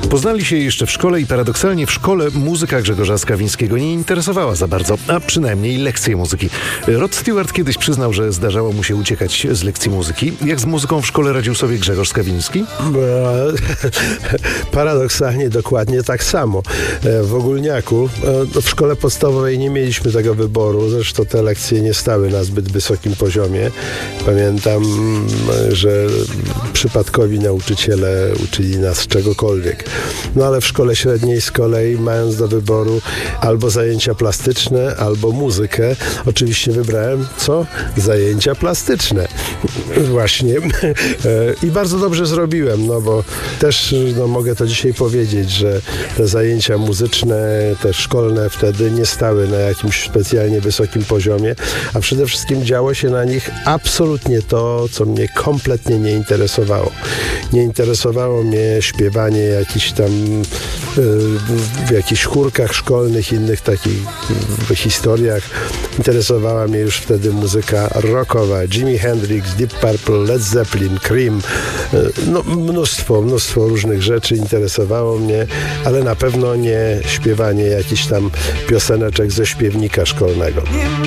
Poznali się jeszcze w szkole i paradoksalnie w szkole muzyka Grzegorza Skawińskiego nie interesowała za bardzo, a przynajmniej lekcje muzyki. Rod Stewart kiedyś przyznał, że zdarzało mu się uciekać z lekcji muzyki. Jak z muzyką w szkole radził sobie Grzegorz Skawiński? Paradoksalnie dokładnie tak samo. W Ogólniaku w szkole podstawowej nie mieliśmy tego wyboru, zresztą te lekcje nie stały na zbyt wysokim poziomie. Pamiętam, że przypadkowi nauczyciele uczyli nas czegokolwiek. No ale w szkole średniej z kolei, mając do wyboru albo zajęcia plastyczne, albo muzykę, oczywiście wybrałem co? Zajęcia plastyczne. Właśnie. I bardzo dobrze zrobiłem, no bo też mogę to dzisiaj powiedzieć, że te zajęcia muzyczne, te szkolne wtedy nie stały na jakimś specjalnie wysokim poziomie, a przede wszystkim działo się na nich absolutnie to, co mnie kompletnie nie interesowało. Nie interesowało mnie śpiewanie jakichś tam w jakichś chórkach szkolnych, innych takich historiach. Interesowała mnie już wtedy muzyka rockowa. Jimi Hendrix, Deep Purple, Led Zeppelin, Cream. No, mnóstwo różnych rzeczy interesowało mnie, ale na pewno nie śpiewanie jakichś tam pioseneczek ze śpiewnika szkolnego.